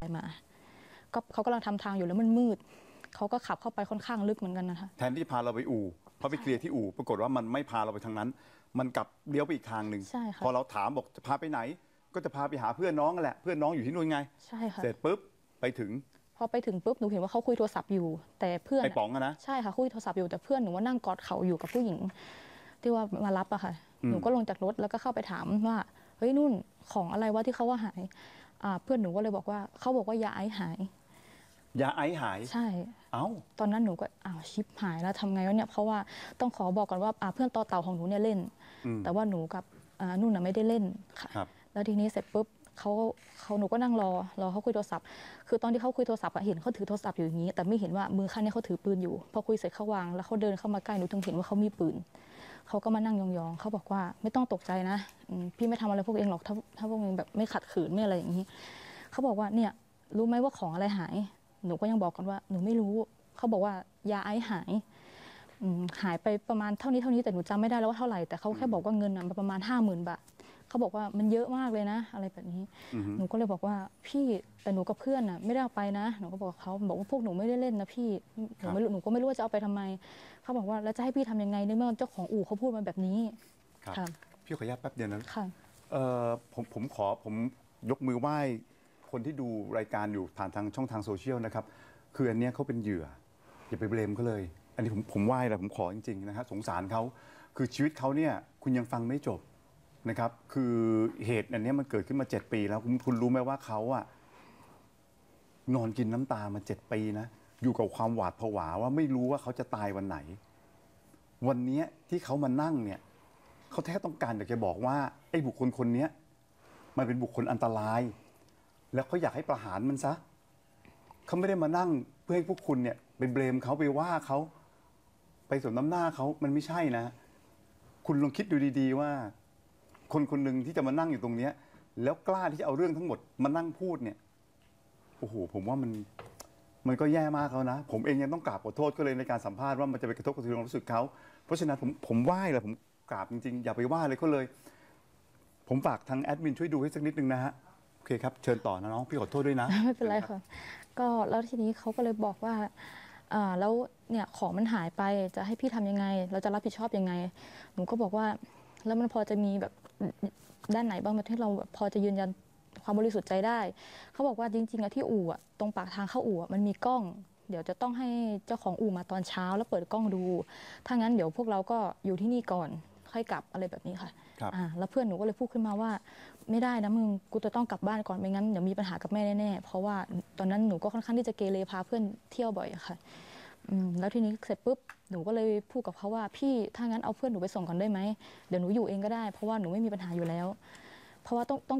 มาก็เขากำลังทำทางอยู่แล้วมันมืดเขาก็ขับเข้าไปค่อนข้างลึกเหมือนกันนะคะแทนที่พาเราไปอู่เพราะไปเคลียร์ที่อู่ปรากฏว่ามันไม่พาเราไปทางนั้น มันกลับเลี้ยวไปอีกทางหนึ่งพอเราถามบอกจะพาไปไหนก็จะพาไปหาเพื่อนน้องแหละเพื่อนน้องอยู่ที่นู่นไงใช่ค่ะเสร็จปุ๊บไปถึงพอไปถึงปุ๊บหนูเห็นว่าเขาคุยโทรศัพท์อยู่แต่เพื่อนไอ้ป๋องนะใช่ค่ะคุยโทรศัพท์อยู่แต่เพื่อนหนูว่านั่งกอดเขาอยู่กับผู้หญิงที่ว่ามารับอะค่ะหนูก็ลงจากรถแล้วก็เข้าไปถามว่าเฮ้ยนุ่นของอะไรวะที่เขาว่าหายเพื่อนหนูก็เลยบอกว่าเขาบอกว่ายาไอซ์หายยาไอซ์หายใช่ตอนนั้นหนูก็ชิปหายแล้วทำไงวะเนี่ยเพราะว่าต้องขอบอกก่อนว่าเพื่อนต่อเต่าของหนูเนี่ยเล่นแต่ว่าหนูกับนุ่นไม่ได้เล่นค่ะแล้วทีนี้เสร็จปุ๊บเขาหนูก็นั่งรอเขาคุยโทรศัพท์คือตอนที่เขาคุยโทรศัพท์เห็นเขาถือโทรศัพท์อยู่อย่างนี้แต่ไม่เห็นว่ามือข้างนี้เขาถือปืนอยู่พอคุยเสร็จเขาวางแล้วเขาเดินเข้ามาใกล้หนูถึงเห็นว่าเขามีปืนเขาก็มานั่งยองๆเขาบอกว่าไม่ต้องตกใจนะพี่ไม่ทำอะไรพวกเองหรอกถ้าพวกเองแบบไม่ขัดขืนไม่อะไรอย่างนี้เขาบอกว่าเนี่ยรู้ไหมว่าของอะไรหายหนูก็ยังบอกกันว่าหนูไม่รู้เขาบอกว่ายาไอซ์หายไปประมาณเท่านี้แต่หนูจำไม่ได้แล้วว่าเท่าไหร่แต่เขาแค่บอกว่าเงินประมาณ50,000 บาทเขาบอกว่ามันเยอะมากเลยนะอะไรแบบนี้หนูก็เลยบอกว่าพี่แต่หนูกับเพื่อนไม่ได้เอาไปนะหนูก็บอกเขาบอกว่าพวกหนูไม่ได้เล่นนะพี่หนูก็ไม่รู้ว่าจะเอาไปทำไมเขาบอกว่าแล้วจะให้พี่ทำยังไงในเมื่อเจ้าของอู่เขาพูดมาแบบนี้ครับพี่ขออนุญาตแป๊บเดียวนะค่ะผมยกมือไหว้คนที่ดูรายการอยู่ผ่านทางช่องทางโซเชียลนะครับคืออันนี้เขาเป็นเหยื่ออย่าไปเบลมเขาเลยอันนี้ผมไหว้แหละผมขอจริงๆนะฮะสงสารเขาคือชีวิตเขาเนี่ยคุณยังฟังไม่จบนะครับคือเหตุอันนี้มันเกิดขึ้นมา7 ปีแล้วคุณรู้ไหมว่าเขาอะนอนกินน้ำตามา7 ปีนะอยู่กับความหวาดผวาว่าไม่รู้ว่าเขาจะตายวันไหนวันนี้ที่เขามานั่งเนี่ยเขาแท้ต้องการอยากจะบอกว่าไอ้บุคคลคนนี้มันเป็นบุคคลอันตรายแล้วเขาอยากให้ประหารมันซะเขาไม่ได้มานั่งเพื่อให้พวกคุณเนี่ยไปเบลมเขาไปว่าเขาไปสมน้ำหน้าเขามันไม่ใช่นะคุณลองคิดดูดีๆว่าคนคนหนึ่งที่จะมานั่งอยู่ตรงนี้แล้วกล้าที่จะเอาเรื่องทั้งหมดมานั่งพูดเนี่ยโอ้โหผมว่ามันก็แย่มากแล้วนะผมเองยังต้องกราบขอโทษก็เลยในการสัมภาษณ์ว่ามันจะไปกระทบกระเทือนความรู้สึกเขาเพราะฉะนั้นผมไหว้เลยผมกราบจริงๆอย่าไปว่าเลยก็เลยผมฝากทางแอดมินช่วยดูให้สักนิดนึงนะฮะโอเคครับเชิญต่อนะน้องพี่ขอโทษด้วยนะไม่เป็นไรค่ะก็แล้วทีนี้เขาก็เลยบอกว่าแล้วเนี่ยของมันหายไปจะให้พี่ทำยังไงเราจะรับผิดชอบยังไงหนูก็บอกว่าแล้วมันพอจะมีแบบด้านไหนบ้างที่เราพอจะยืนยันความบริสุทธิ์ใจได้เขาบอกว่าจริงๆที่อู่ตรงปากทางเข้าอู่มันมีกล้องเดี๋ยวจะต้องให้เจ้าของอู่มาตอนเช้าแล้วเปิดกล้องดูถ้างั้นเดี๋ยวพวกเราก็อยู่ที่นี่ก่อนค่อยกลับอะไรแบบนี้ค่ะแล้วเพื่อนหนูก็เลยพูดขึ้นมาว่าไม่ได้นะมึงกูจะต้องกลับบ้านก่อนไม่งั้นเดี๋ยวมีปัญหากับแม่แน่ๆเพราะว่าตอนนั้นหนูก็ค่อนข้างที่จะเกเรพาเพื่อนเที่ยวบ่อยค่ะแล้วทีนี้เสร็จปุ๊บหนูก็เลยพูดกับเขาว่าพี่ถ้างั้นเอาเพื่อนหนูไปส่งก่อนได้ไหมเดี๋ยวหนูอยู่เองก็ได้เพราะว่าหนูไม่มีปัญหาอยู่แล้วเพราะว่าต้อง